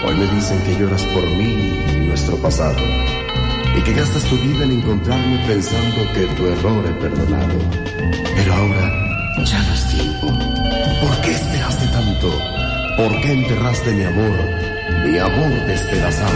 Hoy me dicen que lloras por mí y nuestro pasado, y que gastas tu vida en encontrarme pensando que tu error he perdonado. Pero ahora ya no es tiempo. ¿Por qué esperaste tanto? ¿Por qué enterraste mi amor despedazado?